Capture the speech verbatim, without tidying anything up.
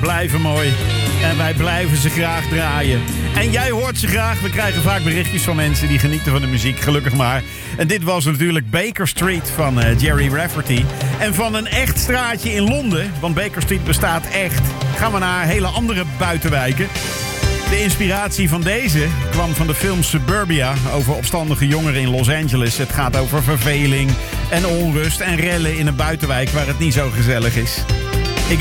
blijven mooi. En wij blijven ze graag draaien. En jij hoort ze graag. We krijgen vaak berichtjes van mensen die genieten van de muziek. Gelukkig maar. En dit was natuurlijk Baker Street van uh, Jerry Rafferty. En van een echt straatje in Londen, want Baker Street bestaat echt, gaan we naar hele andere buitenwijken. De inspiratie van deze kwam van de film Suburbia over opstandige jongeren in Los Angeles. Het gaat over verveling en onrust en rellen in een buitenwijk waar het niet zo gezellig is.